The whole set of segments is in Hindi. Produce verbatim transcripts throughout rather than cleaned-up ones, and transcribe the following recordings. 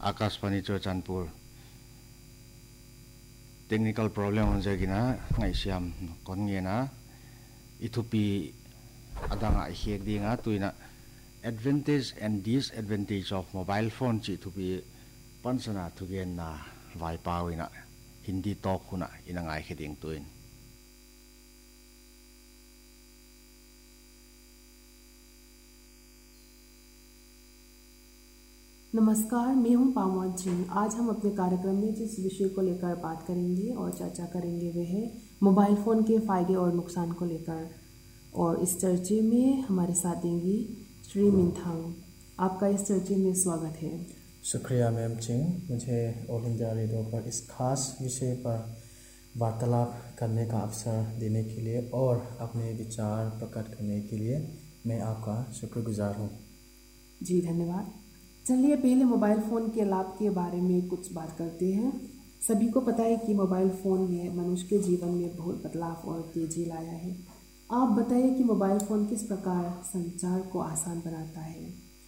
आकाशवाणी चुरचांदपुर टेक्निकल प्रॉब्लम हो जाएगी ना ngaisiam kon ngena itupi adanga hiek dinga tuina advantage and disadvantage of mobile phone chi tupi pansana thugen na vai pawina hindi talk huna inangai heding tuin नमस्कार, मैं हूं पावन सिंह। आज हम अपने कार्यक्रम में जिस विषय को लेकर बात करेंगे और चर्चा करेंगे वह है मोबाइल फ़ोन के फ़ायदे और नुकसान को लेकर। और इस चर्चे में हमारे साथ देंगी श्री मिंथांग। आपका इस चर्चे में स्वागत है। शुक्रिया मैम सिंह, मुझे ऑल इंडिया रेडियो पर इस खास विषय पर वार्तालाप करने का अवसर देने के लिए और अपने विचार प्रकट करने के लिए मैं आपका शुक्रगुजार हूँ। जी धन्यवाद। चलिए पहले मोबाइल फ़ोन के लाभ के बारे में कुछ बात करते हैं। सभी को पता है कि मोबाइल फ़ोन ने मनुष्य के जीवन में बहुत बदलाव और तेज़ी लाया है। आप बताइए कि मोबाइल फ़ोन किस प्रकार संचार को आसान बनाता है।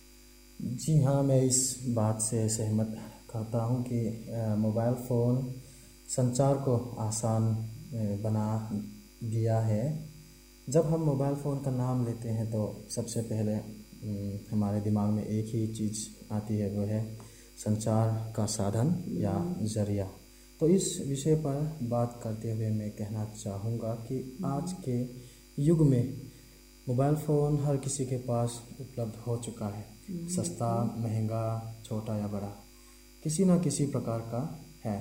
जी हाँ, मैं इस बात से सहमत करता हूँ कि मोबाइल फ़ोन संचार को आसान बना दिया है। जब हम मोबाइल फ़ोन का नाम लेते हैं तो सबसे पहले हमारे दिमाग में एक ही चीज़ आती है, वो है संचार का साधन या ज़रिया। तो इस विषय पर बात करते हुए मैं कहना चाहूँगा कि आज के युग में मोबाइल फ़ोन हर किसी के पास उपलब्ध हो चुका है। सस्ता, महंगा, छोटा या बड़ा, किसी न किसी प्रकार का है।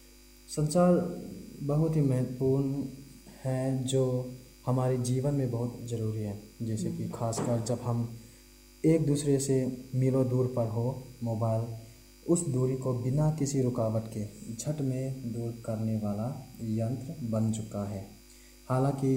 संचार बहुत ही महत्वपूर्ण है जो हमारे जीवन में बहुत ज़रूरी है। जैसे कि खासकर जब हम एक दूसरे से मीलों दूर पर हो, मोबाइल उस दूरी को बिना किसी रुकावट के झट में दूर करने वाला यंत्र बन चुका है। हालांकि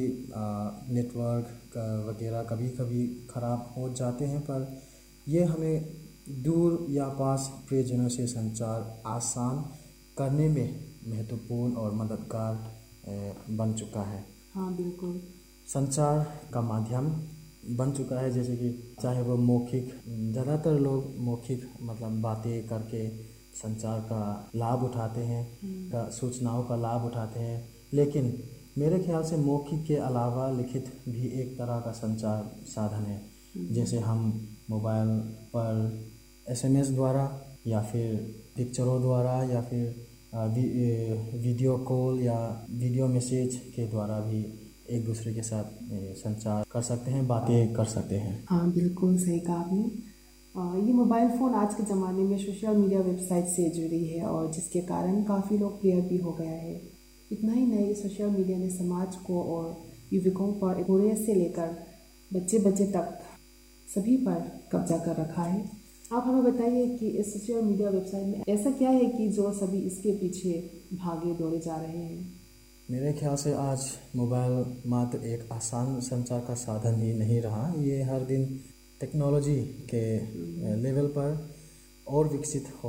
नेटवर्क वगैरह कभी कभी ख़राब हो जाते हैं, पर यह हमें दूर या पास प्रियजनों से संचार आसान करने में महत्वपूर्ण और मददगार बन चुका है। हाँ बिल्कुल, संचार का माध्यम बन चुका है। जैसे कि चाहे वो मौखिक, ज़्यादातर लोग मौखिक मतलब बातें करके संचार का लाभ उठाते हैं, का सूचनाओं का लाभ उठाते हैं। लेकिन मेरे ख्याल से मौखिक के अलावा लिखित भी एक तरह का संचार साधन है। जैसे हम मोबाइल पर एसएमएस द्वारा या फिर पिक्चरों द्वारा या फिर वीडियो कॉल या वीडियो मैसेज के द्वारा भी एक दूसरे के साथ संचार कर सकते हैं, बातें कर सकते हैं। हाँ बिल्कुल सही कहा आपने। ये मोबाइल फ़ोन आज के ज़माने में सोशल मीडिया वेबसाइट से जुड़ी है और जिसके कारण काफ़ी लोकप्रिय भी हो गया है। इतना ही नहीं, सोशल मीडिया ने समाज को और युवकों पर बूढ़े से लेकर बच्चे बच्चे तक सभी पर कब्जा कर रखा है। आप हमें बताइए कि इस सोशल मीडिया वेबसाइट में ऐसा क्या है कि जो सभी इसके पीछे भागे दौड़े जा रहे हैं। मेरे ख्याल से आज मोबाइल मात्र एक आसान संचार का साधन ही नहीं रहा, ये हर दिन टेक्नोलॉजी के लेवल पर और विकसित हो